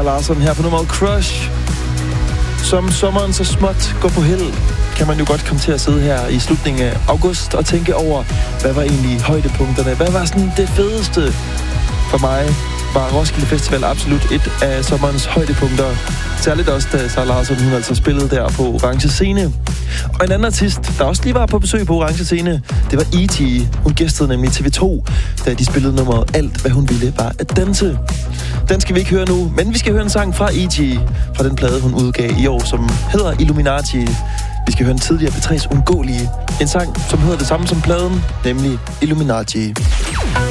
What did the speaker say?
Sara Larsson her på nummeret Crush. Som sommeren så småt går på held, kan man jo godt komme til at sidde her i slutningen af august og tænke over, hvad var egentlig højdepunkterne? Hvad var sådan det fedeste? For mig var Roskilde Festival absolut et af sommerens højdepunkter. Særligt også, da Sara Larsson, hun altså spillede der på Orange Scene. Og en anden artist, der også lige var på besøg på Orange Scene, det var E.T. Hun gæstede nemlig TV2, da de spillede nummeret Alt, hvad hun ville, var at danse. Den skal vi ikke høre nu, men vi skal høre en sang fra E.T. fra den plade, hun udgav i år, som hedder Illuminati. Vi skal høre en tidligere P3's Undgåelige. En sang, som hedder det samme som pladen, nemlig Illuminati.